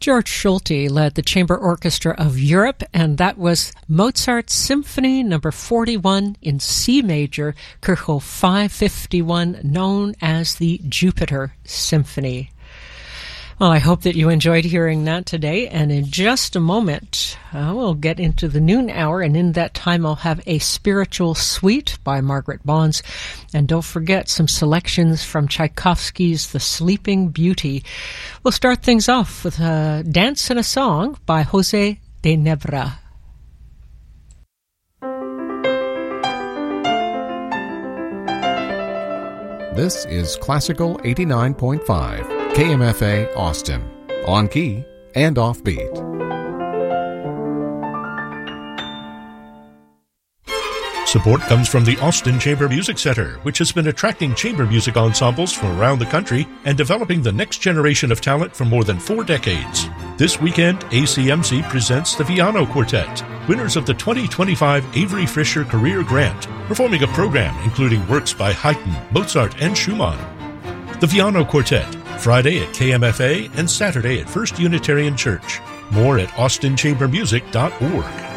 George Schulte led the Chamber Orchestra of Europe, and that was Mozart's Symphony No. 41 in C major, Köchel 551, known as the Jupiter Symphony. Well, I hope that you enjoyed hearing that today, and in just a moment, we'll get into the noon hour, and in that time I'll have a spiritual suite by Margaret Bonds, and don't forget some selections from Tchaikovsky's The Sleeping Beauty. We'll start things off with a dance and a song by José de Nebra. This is Classical 89.5. KMFA Austin, on key and offbeat. Support comes from the Austin Chamber Music Center, which has been attracting chamber music ensembles from around the country and developing the next generation of talent for more than 4 decades. This weekend, ACMC presents the Viano Quartet, winners of the 2025 Avery Fisher Career Grant, performing a program including works by Haydn, Mozart, and Schumann. The Viano Quartet, Friday at KMFA and Saturday at First Unitarian Church. More at austinchambermusic.org.